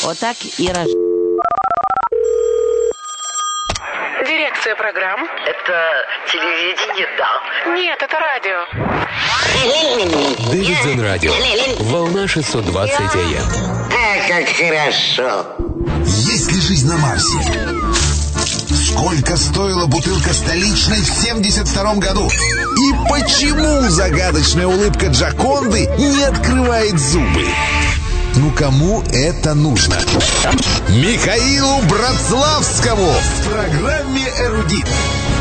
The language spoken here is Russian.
Вот так и Дирекция программ. Это телевидение, да? Нет, это радио. Дэвидсон Радио. Волна 620 АМ. Как хорошо. Есть ли жизнь на Марсе? Сколько стоила бутылка столичной в 1972 году? И почему загадочная улыбка Джоконды не открывает зубы? Ну, кому это нужно? Михаилу Братславскому в программе «Эрудит».